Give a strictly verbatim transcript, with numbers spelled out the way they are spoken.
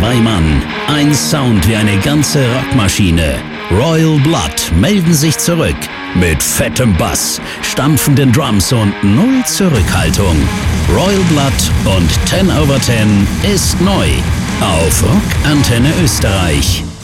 Zwei Mann, ein Sound wie eine ganze Rockmaschine. Royal Blood melden sich zurück. Mit fettem Bass, stampfenden Drums und null Zurückhaltung. Royal Blood und ten over ten ist neu. Auf Rock Antenne Österreich.